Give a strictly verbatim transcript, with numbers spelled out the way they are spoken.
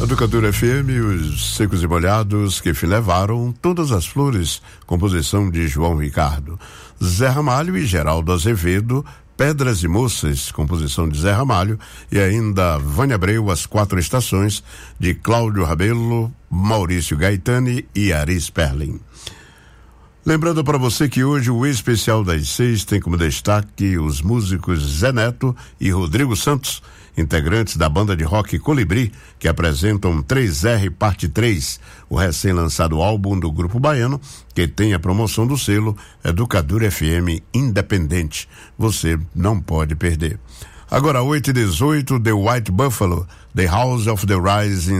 Educadora F M, os secos e molhados que levaram todas as flores, composição de João Ricardo. Zé Ramalho e Geraldo Azevedo, Pedras e Moças, composição de Zé Ramalho, e ainda Vânia Abreu, As Quatro Estações, de Cláudio Rabelo, Maurício Gaetani e Ari Sperling. Lembrando para você que hoje o especial das seis tem como destaque os músicos Zé Neto e Rodrigo Santos, integrantes da banda de rock Colibri, que apresentam três R Parte três, o recém-lançado álbum do grupo baiano, que tem a promoção do selo Educadora F M Independente. Você não pode perder. Agora, oito e dezoito, The White Buffalo, The House of the Rising